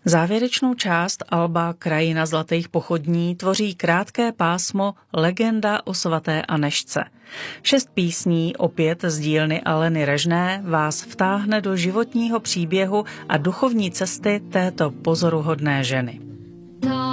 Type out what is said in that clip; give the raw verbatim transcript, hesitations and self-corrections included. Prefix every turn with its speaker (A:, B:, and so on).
A: Závěrečnou část alba Krajina zlatých pochodní tvoří krátké pásmo Legenda o svaté Anežce. Šest písní, opět z dílny Aleny Režné, vás vtáhne do životního příběhu a duchovní cesty této pozoruhodné ženy.